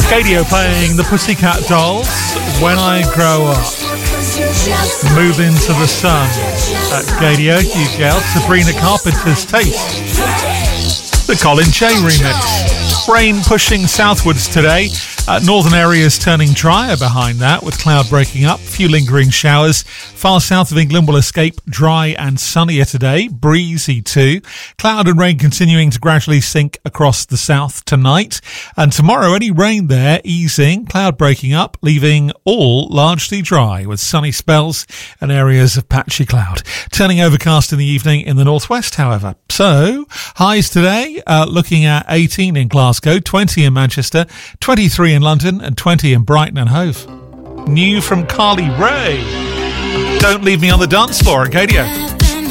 Gadio playing the Pussycat Dolls, When I Grow Up. Move Into the Sun at Gadio, UGL, Sabrina Carpenter's Taste. The Colin Che remix. Rain pushing southwards today. Northern areas turning drier behind that, with cloud breaking up, few lingering showers. Far south of England will escape dry and sunnier today, breezy too. Cloud and rain continuing to gradually sink across the south tonight. And tomorrow, any rain there easing, cloud breaking up, leaving all largely dry, with sunny spells and areas of patchy cloud. Turning overcast in the evening in the northwest, however. So, highs today, looking at 18 in Glasgow, 20 in Manchester, 23 in London and 20 in Brighton and Hove. New from Carly Rae. Don't leave me on the dance floor at Gadio.